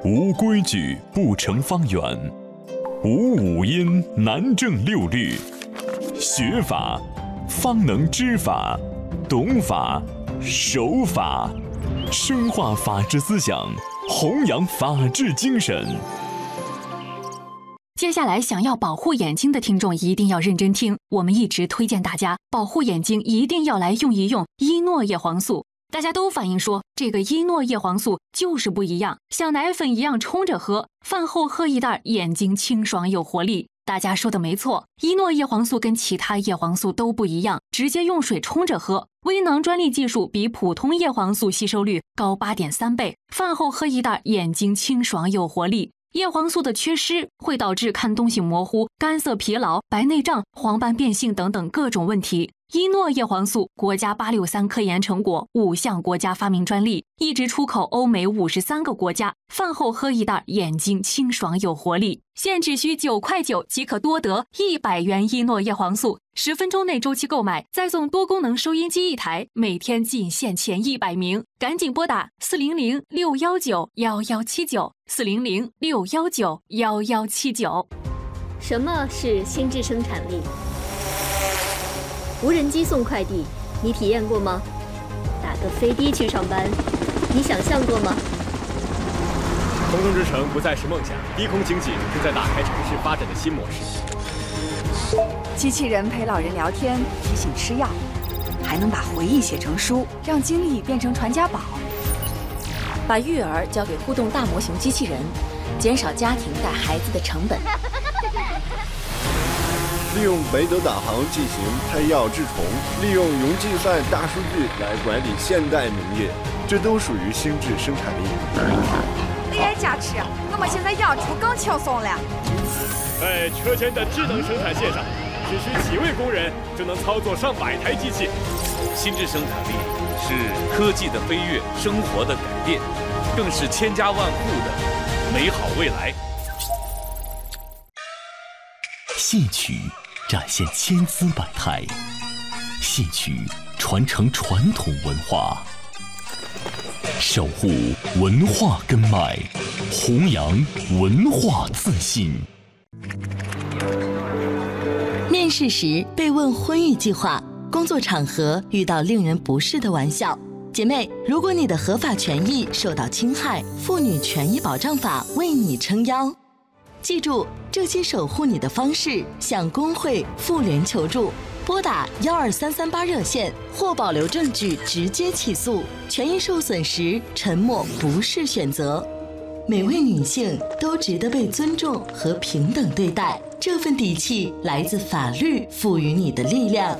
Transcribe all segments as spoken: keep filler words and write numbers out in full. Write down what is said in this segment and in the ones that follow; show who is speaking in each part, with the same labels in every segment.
Speaker 1: 无规矩不成方圆，无五音难正六律。学法方能知法，懂法守法，深化法治思想，弘扬法治精神。
Speaker 2: 接下来想要保护眼睛的听众一定要认真听，我们一直推荐大家保护眼睛一定要来用一用伊诺叶黄素。大家都反映说这个伊诺叶黄素就是不一样，像奶粉一样冲着喝，饭后喝一袋眼睛清爽有活力。大家说的没错，伊诺叶黄素跟其他叶黄素都不一样，直接用水冲着喝，微囊专利技术比普通叶黄素吸收率高 八点三 倍，饭后喝一袋眼睛清爽有活力。叶黄素的缺失会导致看东西模糊、干涩疲劳、白内障、黄斑变性等等各种问题。伊诺叶黄素国家八六三科研成果，五项国家发明专利，一直出口欧美五十三个国家。饭后喝一袋，眼睛清爽有活力。现只需九块九即可多得一百元伊诺叶黄素，十分钟内周期购买，再送多功能收音机一台，每天仅限前一百名，赶紧拨打四零零六幺九幺幺七九四零零六幺九幺幺七九。
Speaker 3: 什么是心智生产力？无人机送快递，你体验过吗？打个飞的去上班，你想象过吗？
Speaker 4: 空中之城不再是梦想，低空经济正在打开城市发展的新模式。
Speaker 5: 机器人陪老人聊天，提醒吃药，还能把回忆写成书，让经历变成传家宝。
Speaker 3: 把育儿交给互动大模型机器人，减少家庭带孩子的成本。
Speaker 6: 利用北斗导航进行配药治虫，利用云计算大数据来管理现代农业，这都属于心智生产力。
Speaker 5: A I 加持，我们现在养猪更轻松了。
Speaker 4: 在车间的智能生产线上，只需几位工人就能操作上百台机器。
Speaker 7: 心智生产力是科技的飞跃，生活的改变，更是千家万户的美好未来。
Speaker 1: 戏曲展现千姿百态，戏曲传承传统文化，守护文化根脉，弘扬文化自信。
Speaker 8: 面试时被问婚育计划，工作场合遇到令人不适的玩笑，姐妹，如果你的合法权益受到侵害，妇女权益保障法为你撑腰。记住，这些守护你的方式，向工会、妇联求助，拨打幺二三三八热线或保留证据直接起诉。权益受损时，沉默不是选择。每位女性都值得被尊重和平等对待，这份底气来自法律赋予你的力量。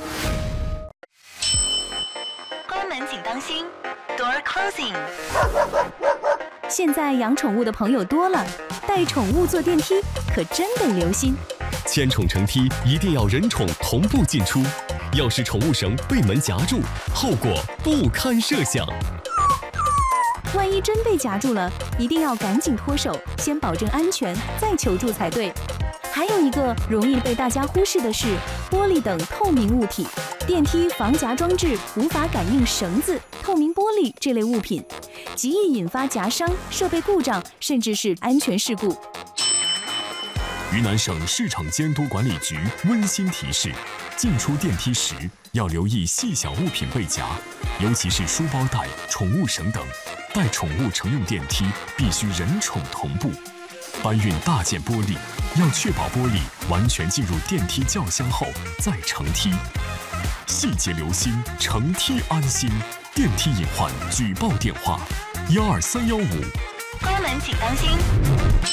Speaker 9: 关门请当心 ，Door closing。
Speaker 10: 现在养宠物的朋友多了，带宠物坐电梯可真得留心。
Speaker 1: 牵宠乘梯一定要人宠同步进出，要是宠物绳被门夹住，后果不堪设想。
Speaker 10: 万一真被夹住了，一定要赶紧脱手，先保证安全，再求助才对。还有一个容易被大家忽视的是，玻璃等透明物体，电梯防夹装置无法感应绳子、透明玻璃这类物品，极易引发夹伤、设备故障，甚至是安全事故。
Speaker 1: 云南省市场监督管理局温馨提示：进出电梯时要留意细小物品被夹，尤其是书包带、宠物绳等。带宠物乘用电梯必须人宠同步。搬运大件玻璃，要确保玻璃完全进入电梯轿厢后再乘梯。细节留心，乘梯安心。电梯隐患举报电话：幺二三幺五。
Speaker 9: 关门请当心。